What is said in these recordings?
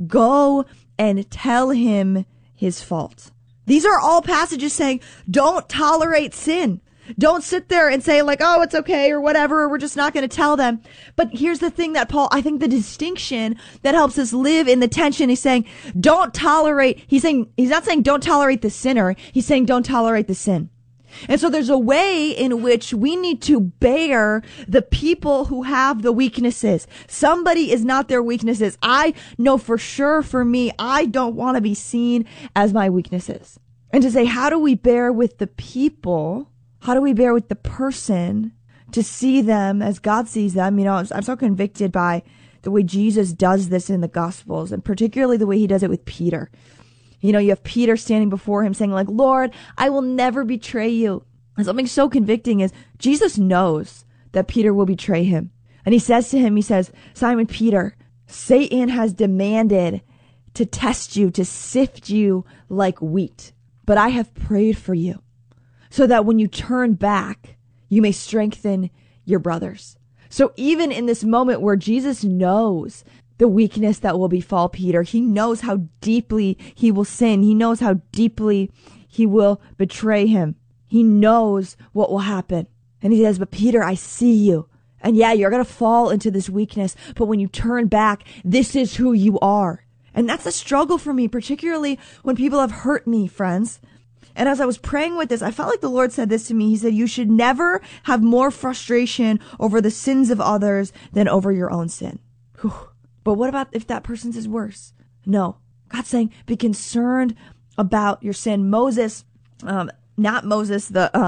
go and tell him his fault. These are all passages saying, don't tolerate sin. Don't sit there and say like, oh, it's okay or whatever, or we're just not going to tell them. But here's the thing that Paul, I think the distinction that helps us live in the tension is saying, don't tolerate. He's not saying don't tolerate the sinner. He's saying don't tolerate the sin. And so there's a way in which we need to bear the people who have the weaknesses. Somebody is not their weaknesses. I know for sure for me, I don't want to be seen as my weaknesses. And to say, how do we bear with the people? How do we bear with the person to see them as God sees them? You know, I'm so convicted by the way Jesus does this in the Gospels, and particularly the way he does it with Peter. You know, you have Peter standing before him saying like, Lord, I will never betray you. And something so convicting is Jesus knows that Peter will betray him. And he says to him, he says, Simon Peter, Satan has demanded to test you, to sift you like wheat. But I have prayed for you so that when you turn back, you may strengthen your brothers. So even in this moment where Jesus knows the weakness that will befall Peter, he knows how deeply he will sin. He knows how deeply he will betray him. He knows what will happen. And he says, but Peter, I see you. And yeah, you're going to fall into this weakness. But when you turn back, this is who you are. And that's a struggle for me, particularly when people have hurt me, friends. And as I was praying with this, I felt like the Lord said this to me. He said, you should never have more frustration over the sins of others than over your own sin. Whew. But what about if that person's is worse? No. God's saying, be concerned about your sin. Moses, not Moses,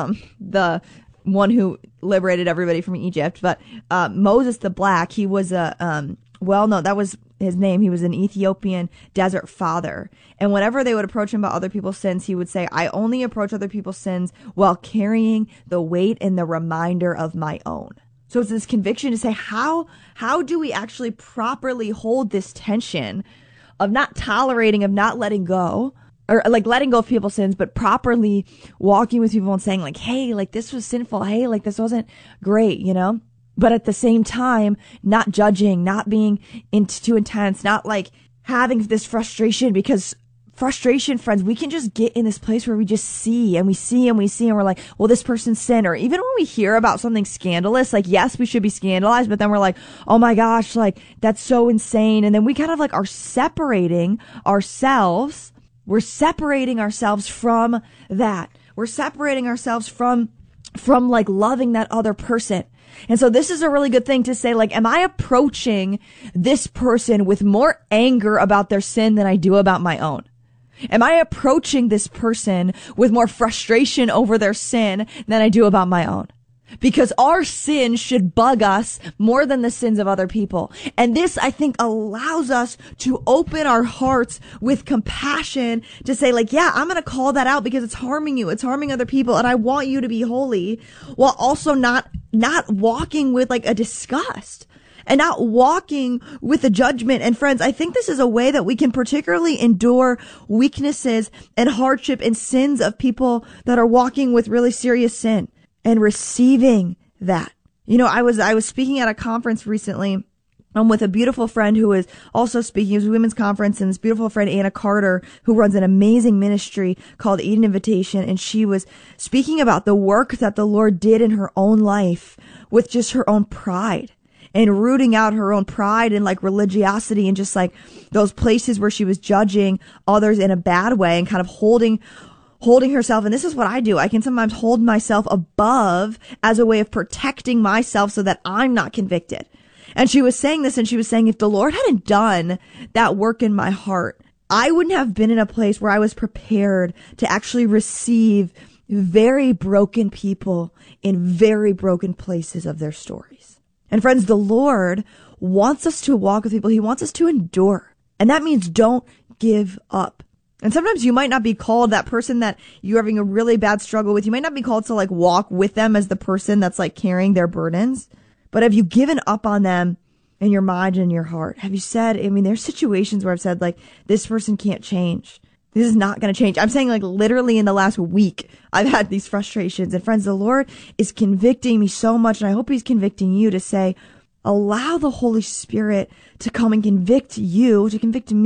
the one who liberated everybody from Egypt, but Moses the Black, he was that was his name. He was an Ethiopian desert father. And whenever they would approach him about other people's sins, he would say, I only approach other people's sins while carrying the weight and the reminder of my own. So it's this conviction to say, how do we actually properly hold this tension of not tolerating, of not letting go, or like letting go of people's sins, but properly walking with people and saying like, hey, like this was sinful. Hey, like this wasn't great, you know? But at the same time, not judging, not being too intense, not like having this frustration, because frustration, friends, we can just get in this place where we just see and we see and we see and we're like, well, this person's sin. Or even when we hear about something scandalous, like, yes, we should be scandalized, but then we're like, oh my gosh, like that's so insane. And then we kind of like are separating ourselves. We're separating ourselves from that. We're separating ourselves from like loving that other person. And so this is a really good thing to say, like, am I approaching this person with more anger about their sin than I do about my own? Am I approaching this person with more frustration over their sin than I do about my own? Because our sin should bug us more than the sins of other people. And this, I think, allows us to open our hearts with compassion to say, like, yeah, I'm going to call that out because it's harming you. It's harming other people. And I want you to be holy, while also not walking with like a disgust and not walking with a judgment. And friends, I think this is a way that we can particularly endure weaknesses and hardship and sins of people that are walking with really serious sin. And receiving that. You know, I was speaking at a conference recently with a beautiful friend who is also speaking. It was a women's conference, and this beautiful friend, Anna Carter, who runs an amazing ministry called Eden Invitation. And she was speaking about the work that the Lord did in her own life with just her own pride and rooting out her own pride and like religiosity and just like those places where she was judging others in a bad way and kind of holding herself. And this is what I do. I can sometimes hold myself above as a way of protecting myself so that I'm not convicted. And she was saying this, and she was saying, if the Lord hadn't done that work in my heart, I wouldn't have been in a place where I was prepared to actually receive very broken people in very broken places of their stories. And friends, the Lord wants us to walk with people. He wants us to endure. And that means don't give up. And sometimes you might not be called, that person that you're having a really bad struggle with, you might not be called to like walk with them as the person that's like carrying their burdens. But have you given up on them in your mind and your heart? Have you said, I mean, there's situations where I've said like, this person can't change. This is not going to change. I'm saying like literally in the last week, I've had these frustrations. And friends, the Lord is convicting me so much. And I hope he's convicting you to say, allow the Holy Spirit to come and convict you, to convict me